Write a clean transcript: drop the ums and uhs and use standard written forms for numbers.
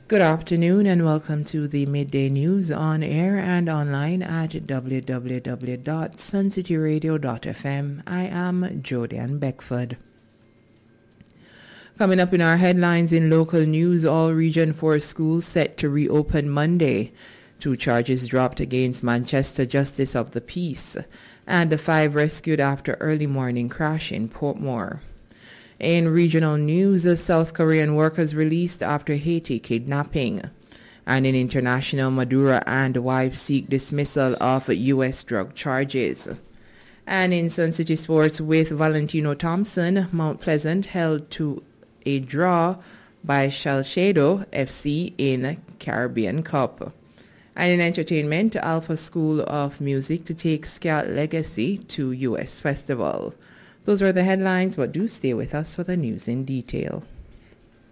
Good afternoon and welcome to the Midday News on air and online at www.suncityradio.fm. I am Jodianne Beckford. Coming up in our headlines in local news, all Region 4 schools set to reopen Monday. 2 charges dropped against Manchester Justice of the Peace, and the 5 rescued after early morning crash in Portmore. In regional news, the South Korean workers released after Haiti kidnapping. And in international, Maduro and wife seek dismissal of U.S. drug charges. And in Sun City Sports with Valentino Thompson, Mount Pleasant held to a draw by Salcedo FC in Caribbean Cup. And in entertainment, Alpha School of Music to take Scout Legacy to U.S. Festival. Those are the headlines, but do stay with us for the news in detail.